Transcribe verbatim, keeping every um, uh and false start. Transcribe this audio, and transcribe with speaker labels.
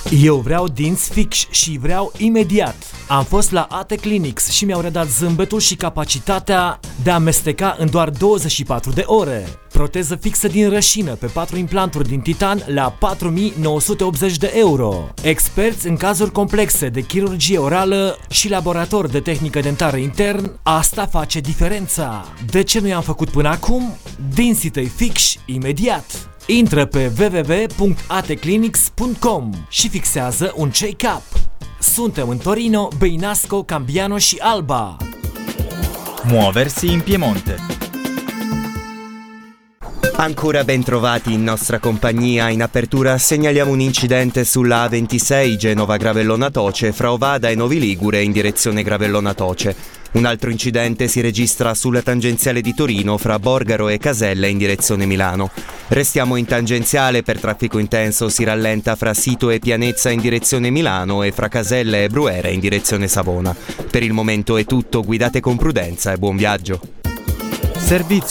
Speaker 1: Eu vreau dinți fix și vreau imediat. Am fost la A T Clinics și mi-au redat zâmbetul și capacitatea de a amesteca în doar douăzeci și patru de ore. Proteză fixă din rășină pe patru implanturi din titan la patru mii nouă sute optzeci de euro. Experți în cazuri complexe de chirurgie orală și laborator de tehnică dentară intern, asta face diferența. De ce nu i-am făcut până acum? Dinții tăi fix imediat. Intră pe w w w punct a t clinics punct com și fixează un check-up. Suntem în Torino, Beinasco, Cambiano și Alba.
Speaker 2: Muoversi in Piemonte.
Speaker 3: Ancora ben trovati in nostra compagnia. In apertura segnaliamo un incidente sulla A ventisei Genova-Gravellona Toce fra Ovada e Novi Ligure in direzione Gravellona Toce. Un altro incidente si registra sulla tangenziale di Torino fra Borgaro e Caselle in direzione Milano. Restiamo in tangenziale, per traffico intenso si rallenta fra Sito e Pianezza in direzione Milano e fra Caselle e Bruera in direzione Savona. Per il momento è tutto, guidate con prudenza e buon viaggio.
Speaker 2: Servizio